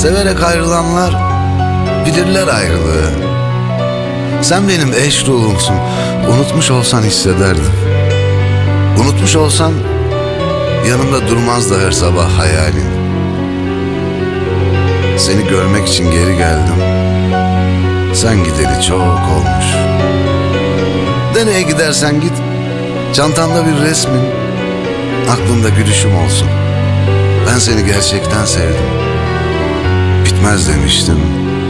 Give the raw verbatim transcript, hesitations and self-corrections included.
Severek ayrılanlar bilirler ayrılığı. Sen benim eş ruhumsun. Unutmuş olsan hissederdim. Unutmuş olsan yanımda durmazdı her sabah hayalin. Seni görmek için geri geldim. Sen gideli çok olmuş. Nereye gidersen git, çantanda bir resmin, aklında gülüşüm olsun. Ben seni gerçekten sevdim. Bitmez demiştim,